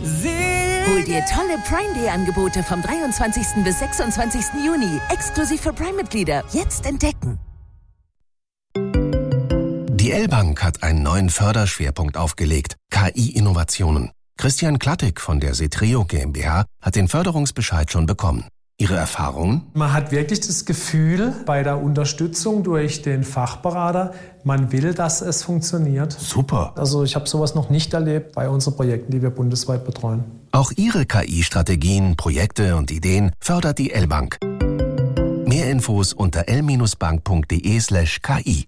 Hol dir tolle Prime Day Angebote vom 23. bis 26. Juni. Exklusiv für Prime-Mitglieder. Jetzt entdecken. Die L-Bank hat einen neuen Förderschwerpunkt aufgelegt. KI-Innovationen. Christian Klattig von der Setreo GmbH hat den Förderungsbescheid schon bekommen. Ihre Erfahrungen? Man hat wirklich das Gefühl bei der Unterstützung durch den Fachberater, man will, dass es funktioniert. Super. Also ich habe sowas noch nicht erlebt bei unseren Projekten, die wir bundesweit betreuen. Auch Ihre KI-Strategien, Projekte und Ideen fördert die L-Bank. Mehr Infos unter l-bank.de/ki.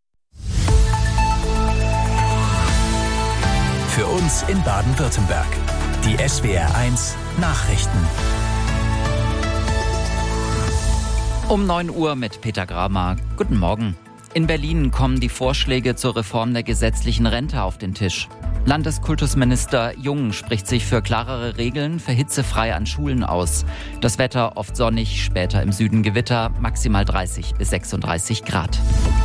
Für uns in Baden-Württemberg. Die SWR1 Nachrichten. Um 9 Uhr mit Peter Gramer. Guten Morgen. In Berlin kommen die Vorschläge zur Reform der gesetzlichen Rente auf den Tisch. Landeskultusminister Jung spricht sich für klarere Regeln für hitzefrei an Schulen aus. Das Wetter oft sonnig, später im Süden Gewitter, maximal 30 bis 36 Grad.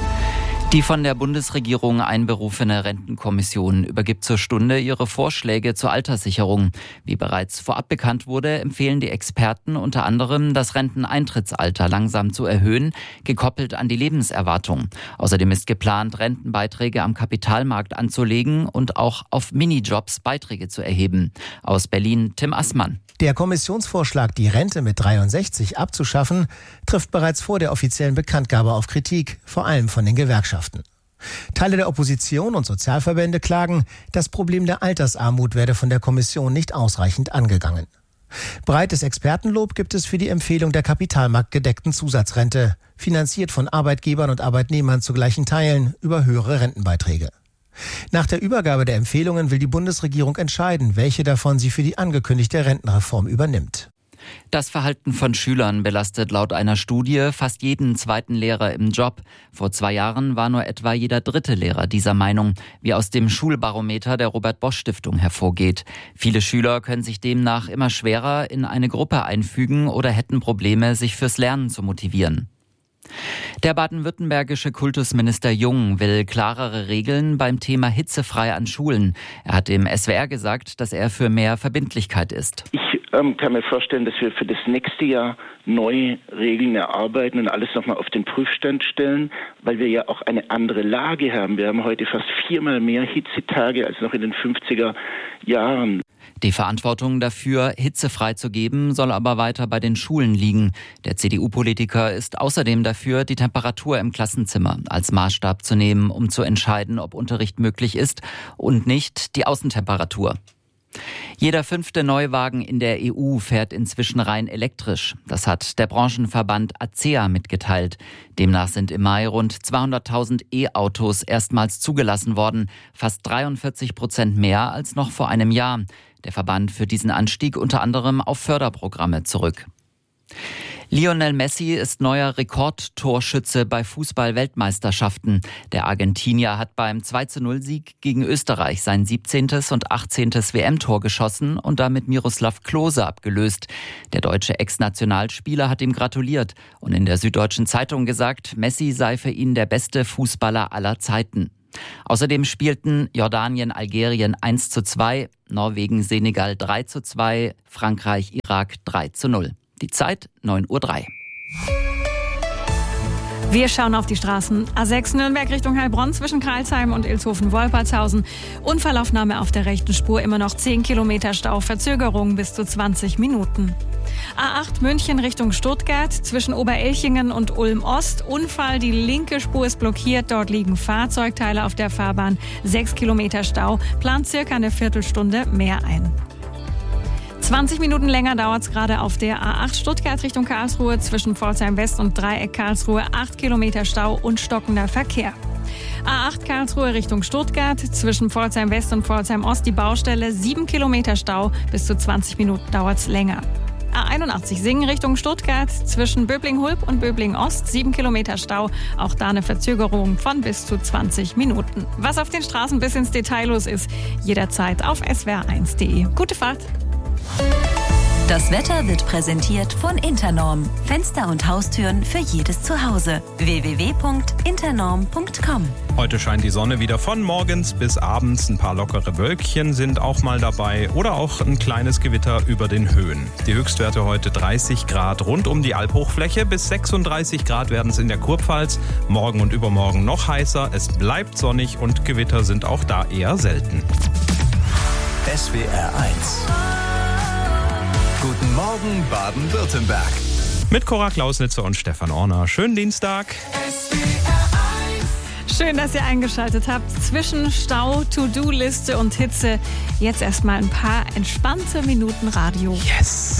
Die von der Bundesregierung einberufene Rentenkommission übergibt zur Stunde ihre Vorschläge zur Alterssicherung. Wie bereits vorab bekannt wurde, empfehlen die Experten unter anderem, das Renteneintrittsalter langsam zu erhöhen, gekoppelt an die Lebenserwartung. Außerdem ist geplant, Rentenbeiträge am Kapitalmarkt anzulegen und auch auf Minijobs Beiträge zu erheben. Aus Berlin Tim Assmann. Der Kommissionsvorschlag, die Rente mit 63 abzuschaffen, trifft bereits vor der offiziellen Bekanntgabe auf Kritik, vor allem von den Gewerkschaften. Teile der Opposition und Sozialverbände klagen, das Problem der Altersarmut werde von der Kommission nicht ausreichend angegangen. Breites Expertenlob gibt es für die Empfehlung der kapitalmarktgedeckten Zusatzrente, finanziert von Arbeitgebern und Arbeitnehmern zu gleichen Teilen über höhere Rentenbeiträge. Nach der Übergabe der Empfehlungen will die Bundesregierung entscheiden, welche davon sie für die angekündigte Rentenreform übernimmt. Das Verhalten von Schülern belastet laut einer Studie fast jeden zweiten Lehrer im Job. Vor 2 Jahren war nur etwa jeder 3. Lehrer dieser Meinung, wie aus dem Schulbarometer der Robert-Bosch-Stiftung hervorgeht. Viele Schüler können sich demnach immer schwerer in eine Gruppe einfügen oder hätten Probleme, sich fürs Lernen zu motivieren. Der baden-württembergische Kultusminister Jung will klarere Regeln beim Thema hitzefrei an Schulen. Er hat dem SWR gesagt, dass er für mehr Verbindlichkeit ist. Ich kann mir vorstellen, dass wir für das nächste Jahr neue Regeln erarbeiten und alles nochmal auf den Prüfstand stellen, weil wir ja auch eine andere Lage haben. Wir haben heute fast 4-mal mehr Hitzetage als noch in den 50er Jahren. Die Verantwortung dafür, hitzefrei zu geben, soll aber weiter bei den Schulen liegen. Der CDU-Politiker ist außerdem dafür, die Temperatur im Klassenzimmer als Maßstab zu nehmen, um zu entscheiden, ob Unterricht möglich ist und nicht die Außentemperatur. Jeder 5. Neuwagen in der EU fährt inzwischen rein elektrisch. Das hat der Branchenverband ACEA mitgeteilt. Demnach sind im Mai rund 200.000 E-Autos erstmals zugelassen worden, fast 43% mehr als noch vor einem Jahr. Der Verband führt diesen Anstieg unter anderem auf Förderprogramme zurück. Lionel Messi ist neuer Rekordtorschütze bei Fußball-Weltmeisterschaften. Der Argentinier hat beim 2:0-Sieg gegen Österreich sein 17. und 18. WM-Tor geschossen und damit Miroslav Klose abgelöst. Der deutsche Ex-Nationalspieler hat ihm gratuliert und in der Süddeutschen Zeitung gesagt, Messi sei für ihn der beste Fußballer aller Zeiten. Außerdem spielten Jordanien, Algerien 1:2, Norwegen, Senegal 3:2, Frankreich, Irak 3:0. Die Zeit 9:03 Uhr. Wir schauen auf die Straßen. A6 Nürnberg Richtung Heilbronn zwischen Karlsheim und Ilshofen-Wolpertshausen. Unfallaufnahme auf der rechten Spur, immer noch 10 Kilometer Stau, Verzögerung bis zu 20 Minuten. A8 München Richtung Stuttgart zwischen Oberelchingen und Ulm-Ost. Unfall, die linke Spur ist blockiert, dort liegen Fahrzeugteile auf der Fahrbahn. 6 Kilometer Stau, plant circa eine Viertelstunde mehr ein. 20 Minuten länger dauert es gerade auf der A8 Stuttgart Richtung Karlsruhe zwischen Pforzheim West und Dreieck Karlsruhe. 8 Kilometer Stau und stockender Verkehr. A8 Karlsruhe Richtung Stuttgart zwischen Pforzheim West und Pforzheim Ost die Baustelle. 7 Kilometer Stau, bis zu 20 Minuten dauert es länger. A81 Singen Richtung Stuttgart zwischen Böbling-Hulb und Böbling-Ost. 7 Kilometer Stau, auch da eine Verzögerung von bis zu 20 Minuten. Was auf den Straßen bis ins Detail los ist, jederzeit auf swr1.de. Gute Fahrt! Das Wetter wird präsentiert von Internorm. Fenster und Haustüren für jedes Zuhause. www.internorm.com. Heute scheint die Sonne wieder von morgens bis abends. Ein paar lockere Wölkchen sind auch mal dabei oder auch ein kleines Gewitter über den Höhen. Die Höchstwerte heute 30 Grad rund um die Alphochfläche. Bis 36 Grad werden es in der Kurpfalz. Morgen und übermorgen noch heißer. Es bleibt sonnig und Gewitter sind auch da eher selten. SWR 1. Guten Morgen Baden-Württemberg. Mit Cora Klausnitzer und Stefan Orner. Schönen Dienstag. Schön, dass ihr eingeschaltet habt. Zwischen Stau, To-Do-Liste und Hitze jetzt erstmal ein paar entspannte Minuten Radio. Yes!